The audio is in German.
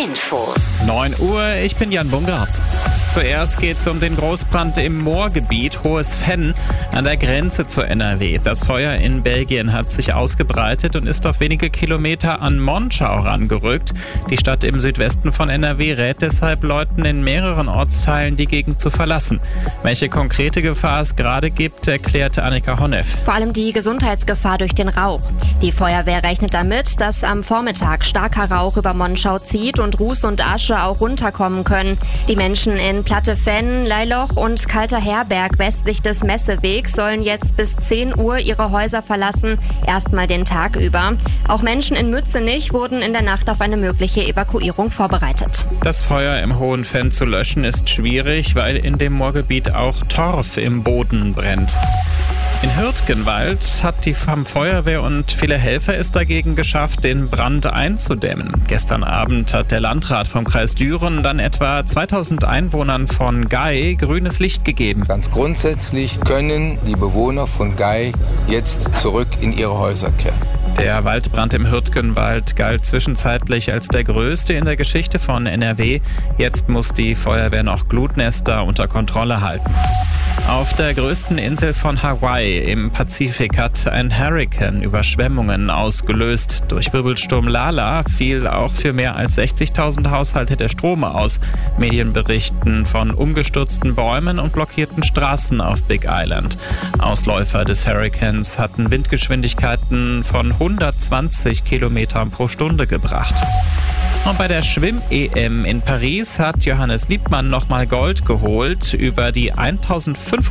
Infos. 9 Uhr, ich bin Jan Bungartz. Zuerst geht es um den Großbrand im Moorgebiet Hohes Venn an der Grenze zu NRW. Das Feuer in Belgien hat sich ausgebreitet und ist auf wenige Kilometer an Monschau rangerückt. Die Stadt im Südwesten von NRW rät deshalb Leuten in mehreren Ortsteilen, die Gegend zu verlassen. Welche konkrete Gefahr es gerade gibt, erklärte Annika Honneff. Vor allem die Gesundheitsgefahr durch den Rauch. Die Feuerwehr rechnet damit, dass am Vormittag starker Rauch über Monschau zieht und Ruß und Asche auch runterkommen können. Die Menschen in Platte Venn, Leiloch und Kalter Herberg westlich des Messewegs sollen jetzt bis 10 Uhr ihre Häuser verlassen, erstmal den Tag über. Auch Menschen in Mützenich wurden in der Nacht auf eine mögliche Evakuierung vorbereitet. Das Feuer im Hohen Venn zu löschen ist schwierig, weil in dem Moorgebiet auch Torf im Boden brennt. In Hürtgenwald hat die Feuerwehr und viele Helfer es dagegen geschafft, den Brand einzudämmen. Gestern Abend hat der Landrat vom Kreis Düren dann etwa 2000 Einwohnern von Gay grünes Licht gegeben. Ganz grundsätzlich können die Bewohner von Gay jetzt zurück in ihre Häuser kehren. Der Waldbrand im Hürtgenwald galt zwischenzeitlich als der größte in der Geschichte von NRW. Jetzt muss die Feuerwehr noch Glutnester unter Kontrolle halten. Auf der größten Insel von Hawaii im Pazifik hat ein Hurrikan Überschwemmungen ausgelöst. Durch Wirbelsturm Lala fiel auch für mehr als 60.000 Haushalte der Strom aus. Medien berichten von umgestürzten Bäumen und blockierten Straßen auf Big Island. Ausläufer des Hurrikans hatten Windgeschwindigkeiten von 120 Kilometern pro Stunde gebracht. Und bei der Schwimm-EM in Paris hat Johannes Liebmann nochmal Gold geholt. Über die 1500